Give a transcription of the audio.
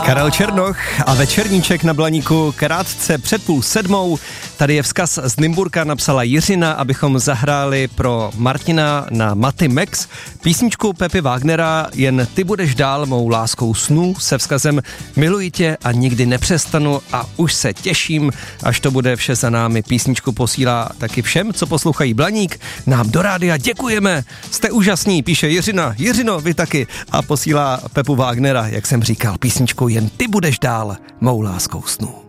Karel Černoch a večerníček na Blaníku krátce před 6:30. Tady je vzkaz z Nymburka, napsala Jiřina, abychom zahráli pro Martina na Maty Max písničku Pepy Wagnera Jen ty budeš dál mou láskou snů se vzkazem miluji tě a nikdy nepřestanu a už se těším, až to bude vše za námi. Písničku posílá taky všem, co poslouchají Blaník. Nám do rádia děkujeme, jste úžasní, píše Jiřina. Jiřino, vy taky. A posílá Pepu Wagnera, jak jsem říkal, písničku Jen ty budeš dál mou láskou snů.